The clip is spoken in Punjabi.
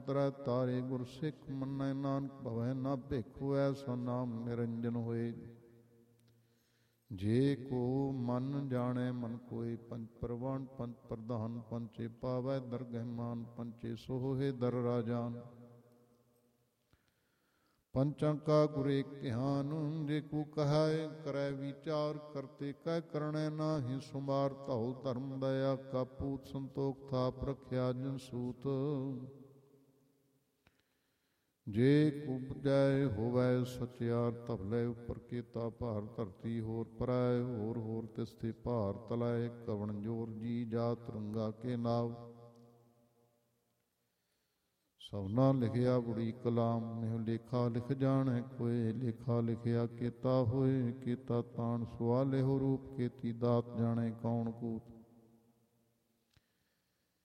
ਤਰੈ ਤਾਰੇ ਗੁਰ ਸਿੱਖ ਮੰਨੈ ਨਾਨਕ ਭਵੈ ਨਾ ਭੇਖੁ ਐਸਾ ਨਾਮ ਨਿਰੰਜਨ ਹੋਏ। ਜੇ ਕੋ ਮਨ ਜਾਣੈ ਮਨ ਕੋਇ ਪੰਚ ਪਰਵਾਨ ਪੰਚ ਪ੍ਰਧਾਨ ਪੰਚੇ ਪਾਵੈ ਦਰਗਹਿ ਮਾਨ ਪੰਚੇ ਸੋਹੇ ਦਰ ਰਾਜਾਨ। ਪੰਚਾਂ ਕਾ ਗੁਰ ਏਕ ਧਿਆਨ ਜੇ ਕੋ ਕਹੈ ਕਰੈ ਵਿਚਾਰ ਕਰਤੇ ਕਹਿ ਕਰਣੈ ਨਾਹਿ ਸੁਮਾਰ ਧਉ ਧਰਮ ਦਇਆ ਕਾ ਪੂਤ ਸੰਤੋਖ ਥਾਪ ਰਖਿਆ ਜਨ ਸੂਤ। ਜੇ ਕੁਪਜੈ ਹੋਵੈ ਸਚਿਆਰ ਧਵਲੇ ਉਪਰ ਕੀਤਾ ਭਾਰ ਧਰਤੀ ਹੋਰ ਪਰੈ ਹੋਰ ਹੋਰ ਤਿਸਤੇ ਭਾਰ ਤਲੈ ਕਵਣ ਜੋਰ ਜੀ ਜਾਤ ਰੰਗਾ ਕੇ ਨਾਵ। ਸਭਨਾ ਲਿਖਿਆ ਬੁੜੀ ਕਲਾਮ ਨਿਹ ਲੇਖਾ ਲਿਖ ਜਾਣੈ ਕੋਇ ਲੇਖਾ ਲਿਖਿਆ ਕੀਤਾ ਹੋਏ ਕੀਤਾ ਤਾਣ ਸੁਆ ਲਿਹੋ ਰੂਪ ਕੀਤੀ ਦਾਤ ਜਾਣੈ ਕੌਣ ਕੂਤ।